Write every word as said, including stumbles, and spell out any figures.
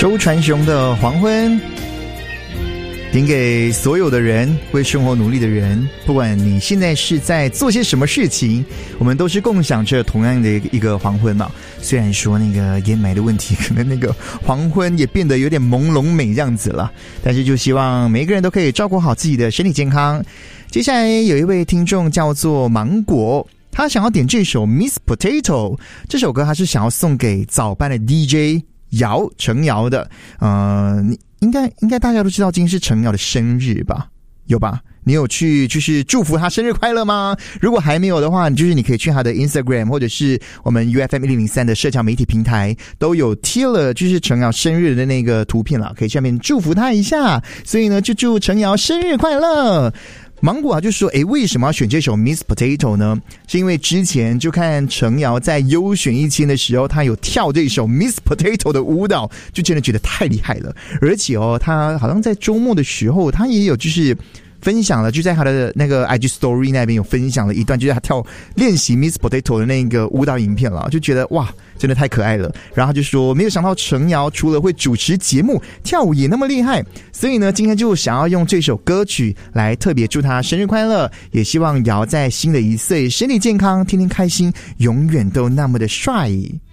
周传雄的黄昏，点给所有的人，为生活努力的人，不管你现在是在做些什么事情，我们都是共享着同样的一个黄昏嘛。虽然说那个烟霾的问题，可能那个黄昏也变得有点朦胧美这样子了，但是就希望每一个人都可以照顾好自己的身体健康。接下来有一位听众叫做芒果，他想要点这首 Miss Potato， 这首歌他是想要送给早班的 D J 姚程瑶的。呃，应该应该大家都知道今天是程瑶的生日吧？有吧？你有去就是祝福他生日快乐吗？如果还没有的话，你就是你可以去他的 Instagram 或者是我们 U F M 一零零三的社交媒体平台都有贴了就是程瑶生日的那个图片了，可以下面祝福他一下。所以呢，就祝程瑶生日快乐。芒果啊就说，诶，为什么要选这首 Miss Potato 呢？是因为之前就看程瑶在优选一千的时候，他有跳这首 Miss Potato 的舞蹈，就真的觉得太厉害了。而且哦，他好像在周末的时候，他也有就是分享了，就在他的那个 I G Story 那边有分享了一段，就是他跳练习 Miss Potato 的那个舞蹈影片了，就觉得哇，真的太可爱了。然后他就说，没有想到程瑶除了会主持节目，跳舞也那么厉害，所以呢，今天就想要用这首歌曲来特别祝他生日快乐，也希望瑶在新的一岁身体健康，天天开心，永远都那么的帅。